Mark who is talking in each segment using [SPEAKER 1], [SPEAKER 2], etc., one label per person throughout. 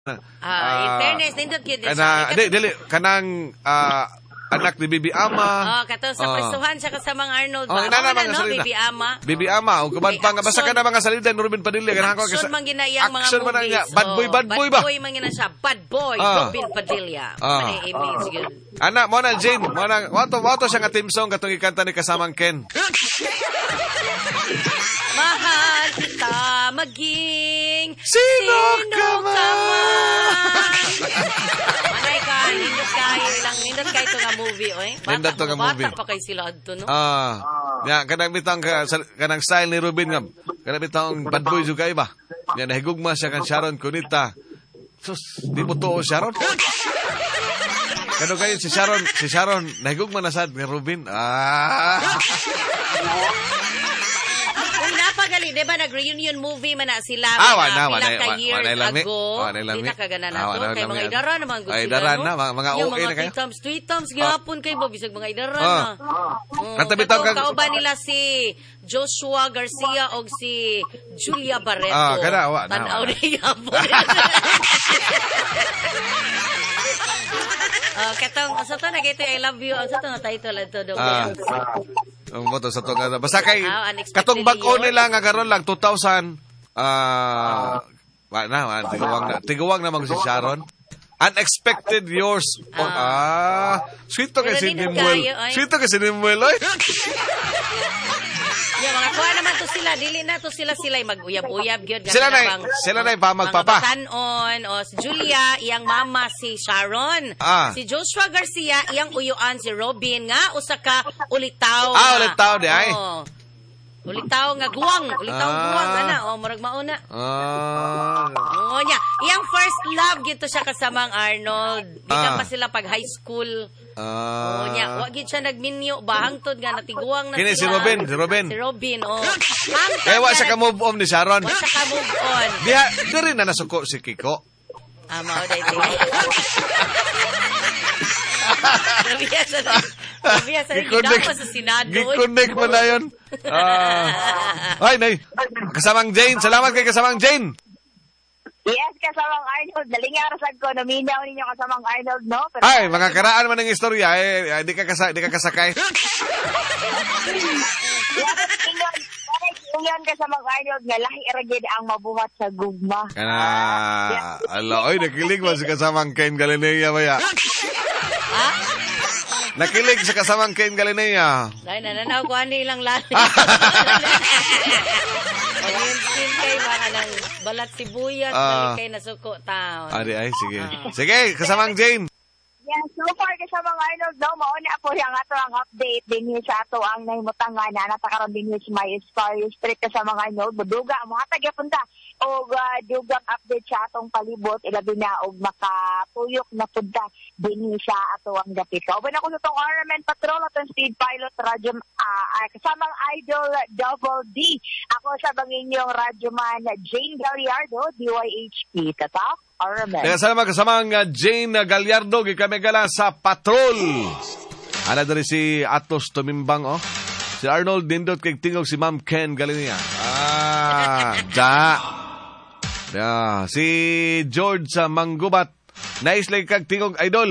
[SPEAKER 1] In fairness, nindot yun.
[SPEAKER 2] Kanang anak ni Bibi Ama.
[SPEAKER 1] Katong sa pwestuhan siya kasamang Arnold ba? Bibi Ama.
[SPEAKER 2] Bibi Ama. O kuman pa nga, basta ka na mga salida ni Ruben Padilla.
[SPEAKER 1] Action man ginayang mga
[SPEAKER 2] action
[SPEAKER 1] movies.
[SPEAKER 2] Bad boy ba?
[SPEAKER 1] Bad boy man gina siya. Bad boy, Ruben Padilla. Mani image yun.
[SPEAKER 2] Ana, mo na, Jane. Wato siya nga team song katong ikanta ni kasamang Ken.
[SPEAKER 1] Mahal kita maging
[SPEAKER 2] Sino ka man?
[SPEAKER 1] Manay ka, nindot kayo ito nga movie, oy.
[SPEAKER 2] Nindot to nga movie.
[SPEAKER 1] Bata pa kay sila adto, no?
[SPEAKER 2] Kanang bitang kanang style ni Ruben nga. Kanang bitang bad boy juga iba. Nga nahigugma siya kan Sharon Cunita. Sus, di mo to Sharon? Kano kayo si Sharon nahigugma na sad ni Ruben.
[SPEAKER 1] Kung napagali, di ba nag-reunion movie man na sila years ago. Di na kagana na to. Kay mga idara naman gusto sila, no?
[SPEAKER 2] Mga
[SPEAKER 1] yung
[SPEAKER 2] okay na
[SPEAKER 1] mga
[SPEAKER 2] kayo.
[SPEAKER 1] 3 times, gihapon kayo ba? Bisag mga idara na.
[SPEAKER 2] Katabitaw ka.
[SPEAKER 1] Kauban nila si Joshua Garcia o si Julia Barreto. Tanaw na gihapon. Katong, sa to nag-ito, I love you. Sa to nga title ito,
[SPEAKER 2] ang moto sa to nga. Basta kay katong bag-o nila nga karon lang 2000 tiguwang na mag si Sharon. Unexpected yours. Sweet to kasi ni Muel.
[SPEAKER 1] Yung mga kuha naman to sila, dili na to sila mag-uyab-uyab gyud
[SPEAKER 2] sila na pa magpapa.
[SPEAKER 1] Tanon o si Julia, iyang mama si Sharon. Si Joshua Garcia, iyang uyuan si Robin nga usa ka ulitaw.
[SPEAKER 2] Ulitaw di ay.
[SPEAKER 1] Ulitaw nga guwang, ana murag mauna. Nya, iyang first love gito siya kasamang Arnold. Di pa sila pag high school. Nya, wa gid siya nagminyo bahangtod nga natiguang na
[SPEAKER 2] kini
[SPEAKER 1] sila.
[SPEAKER 2] Si Robin.
[SPEAKER 1] Kaya
[SPEAKER 2] wa siya ka move on ni Sharon.
[SPEAKER 1] Wa siya ka move on.
[SPEAKER 2] Diri na nasuko si Kiko.
[SPEAKER 1] Mao dai. Nabiyasa na gidapa sa Senado.
[SPEAKER 2] Giconnect mo na yun. Ay, nay. Kasamang Jane. Salamat kay Kasamang Jane.
[SPEAKER 3] Yes, Kasamang Arnold. Dalingarasan ko. Naminaw ninyo Kasamang Arnold, no? Pero
[SPEAKER 2] ay, mga karaan man ng istorya. Di ka kasakay.
[SPEAKER 3] Yan Kasamang Arnold nga lahi iragid ang mabuhat sa gugma.
[SPEAKER 2] Oy, nakilig mo si Kasamang Ken Galinea ba ya? Nakilig sa kasamang Ken Galinea.
[SPEAKER 1] Dahil nananaw ko ani lang lalo. Pag-insin kay mga ng balat sibuyas, balik kay nasuko taon.
[SPEAKER 2] Ay, sige. Sige, kasamang Jane.
[SPEAKER 3] Yes, so far Kasamang Arnold, no, mauna po yung ato ang update din sa ato ang nahimutangan na natakaroon din sa My Story Street Kasamang Arnold. Buduga, mga tagyapunta o dugang update sa atong palibot, ilabi na o makatuyok na punta din sa ato ang dapit. So, na ko sa itong Ornament Patrol at ang Speed Pilot Radyo, Kasamang Idol Double D. Ako sa banginyong radyoman Jane Gallardo, DYHP. Tatak?
[SPEAKER 2] Salamat kasamang Jane Gallardo, kami gala sa Patrol. Ana dari si Atos Tumimbang, si Arnold Dindot kay tingog si Ma'am Ken Galinea. Si George sa Manggubat, naislay kag tingog idol.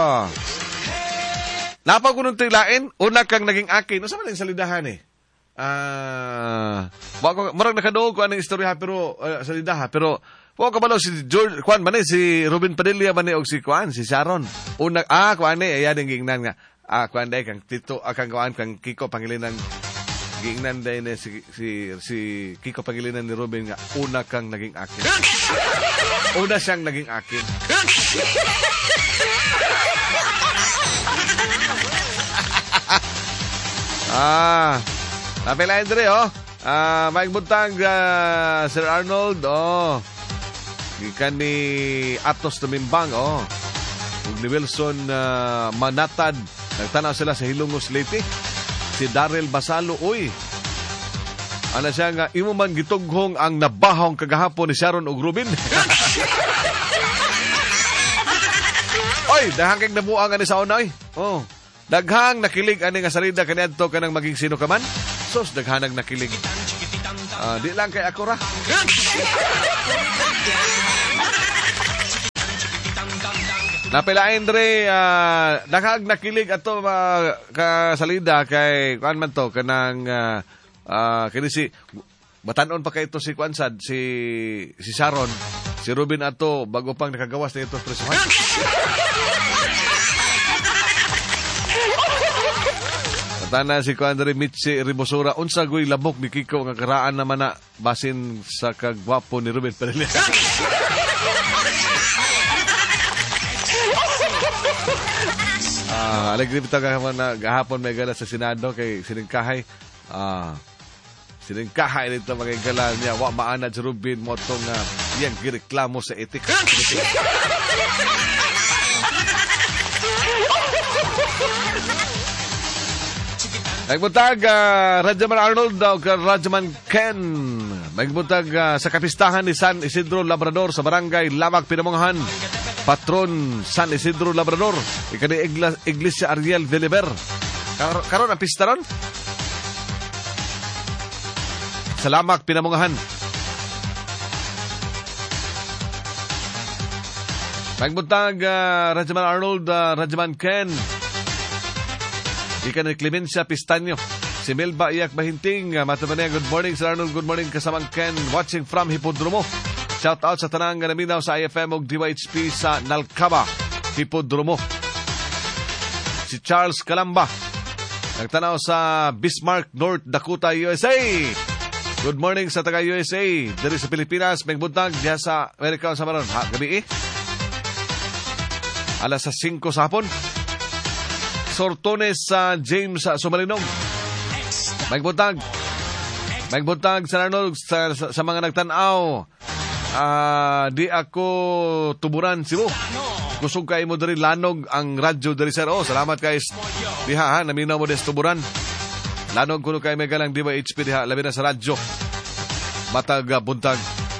[SPEAKER 2] Napag ko nung tilain, una kang naging akin. Ano sa maling salidahan marag nakadoog ko anong istorya pero salidaha, pero ka ba si George, Juan man si Ruben Padilla man og si Juan, si Sharon. Una Juan ayan ang gingnan nga. Juan day kang Tito, kang Juan kang Kiko Pangilinan. Gingnan day na si Kiko Pangilinan ni Ruben nga una kang naging akin. Una siyang naging akin. Napilayan diri maigbuntang Sir Arnold ikan ni Atos Tumimbang ug ni Wilson Manatad, nagtanaw sila sa Hilongos Leyte. Si Daryl Basalo, ana siya nga imo man gitughong ang nabahong kagahapon ni Sharon ug Ruben. Daghang kag nabuang ani sa una daghang nakilig ani nga salida kaniadto kanang maging sino ka man. Sos daghanag nakilig. Di lang kay ako ra. Napilain Dre, nakag nakilig ato kasalida kay kuan man to kanang kini si batanon pa kay ito si Kuansad si Sharon, si Ruben ato bago pang nakagawas na ito presuhan. Tana si Kuandre Mitzi Ribosura unsa goy labok ni Kiko nga karaan naman na basin sa kagwapo ni Ruben Padilla. Alegre bitaw gahapon may gala sa Senado kay Siningkahay. Siningkahay dito mga gala niya wa maanad si Ruben mo tong iyang gireklamo sa etik. Nagbutag Rajaman Arnold daw ka Rajaman Ken. Nagbutag sa kapistahan ni San Isidro Labrador sa barangay Lamag Pinamonghan. Patron San Isidro Labrador. Ikani Iglesia Ariel Deliver. Karon ang pista ron? Sa Lamag Pinamonghan. Nagbutag Rajaman Arnold, Rajaman Ken. Ikan ni Clemencia Pistanyo. Si Melba Iyak Bahinting. Matamania, good morning Sir Arnold. Good morning kasamang Ken. Watching from Hipodromo. Shout out sa tanang naminaw sa IFM o DYHP sa Nalcaba, Hipodromo. Si Charles Calamba. Nagtanaw sa Bismarck, North Dakota, USA. Good morning sa taga USA. Dari sa Pilipinas. May buntag diya sa Amerika sa Maron. Gabi alas 5 sa hapon. Sortones sa James Sumalinog. Magbuntag sa Arnold sa mga nagtanaw. Di ako tuburan Cebu. Kusog kay mo diri lanog ang radyo diri sir. Salamat guys. Diha naminaw mo des tuburan. Lanog kuno kay megalang di ba HP diha labi na sa radyo. Matag buntag.